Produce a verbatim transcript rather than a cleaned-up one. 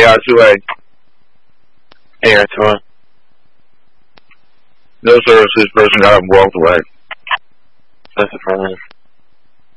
Yeah, two A. Hey, Antoine. No services person got up and walked away. That's affirmative.